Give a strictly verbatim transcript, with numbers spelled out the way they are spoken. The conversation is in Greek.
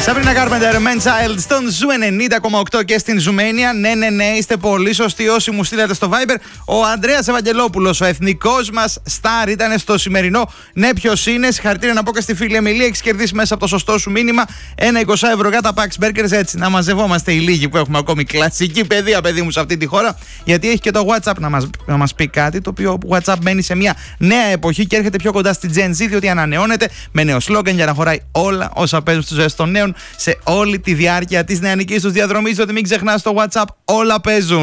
Sabrina Carpenter, Man Child στον Ζου ενενήντα κόμμα οκτώ και στην Ζουμένια. Ναι, ναι, ναι, είστε πολύ σωστοί όσοι μου στείλατε στο Viber. Ο Ανδρέας Ευαγγελόπουλος, ο εθνικός μας στάρ, ήταν στο σημερινό. Ναι, ποιος είναι. Συγχαρητήρια να πω και στη φίλη Εμιλία. Έχεις κερδίσει μέσα από το σωστό σου μήνυμα ένα είκοσι ευρώ για τα Pax Burgers. Έτσι, να μαζευόμαστε οι λίγοι που έχουμε ακόμη κλασική παιδεία, παιδί μου, σε αυτή τη χώρα. Γιατί έχει και το WhatsApp να μας, να μας πει κάτι, το οποίο WhatsApp μένει σε μια νέα εποχή και έρχεται πιο κοντά στη Gen Z, διότι ανανεώνεται με νέο σλόγγαν για να χωράει όλα όσα παίζουν στις ζωές των νέων σε όλη τη διάρκεια της νεανικής τους διαδρομής. Ότι μην ξεχνάς το WhatsApp, όλα παίζουν.